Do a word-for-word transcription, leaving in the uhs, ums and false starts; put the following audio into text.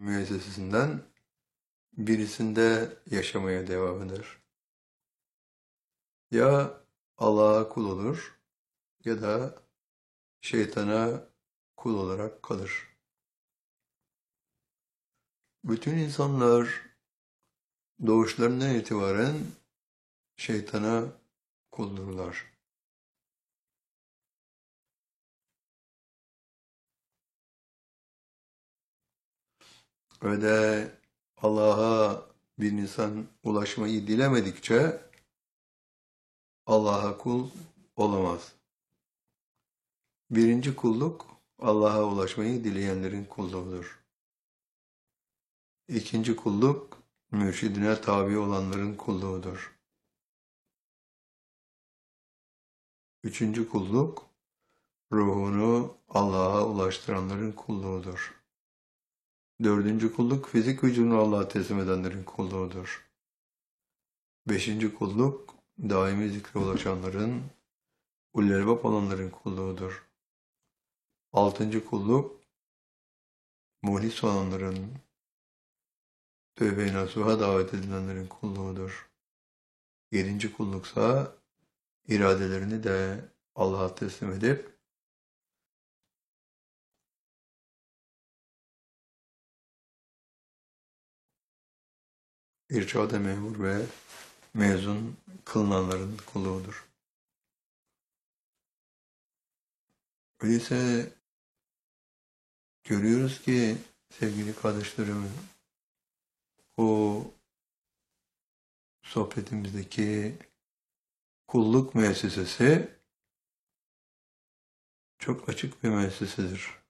müessesesinden birisinde yaşamaya devam eder. Ya Allah'a kul olur ya da şeytana kul olarak kalır. Bütün insanlar doğuşlarından itibaren şeytana kuldurlar. Ve de Allah'a bir insan ulaşmayı dilemedikçe Allah'a kul olamaz. Birinci kulluk Allah'a ulaşmayı dileyenlerin kulluğudur. İkinci kulluk mürşidine tabi olanların kulluğudur. Üçüncü kulluk ruhunu Allah'a ulaştıranların kulluğudur. Dördüncü kulluk fizik vücudunu Allah'a teslim edenlerin kulluğudur. Beşinci kulluk daimi zikre ulaşanların, ullerbap olanların kulluğudur. Altıncı kulluk muhlis olanların, tövbe-i nasuha davet edilenlerin kulluğudur. Yedinci kulluksa iradelerini de Allah'a teslim edip irşad-ı memur ve mezun kılınanların kulluğudur. Öyleyse görüyoruz ki sevgili kardeşlerim, o sohbetimizdeki kulluk müessesesi çok açık bir müessesedir.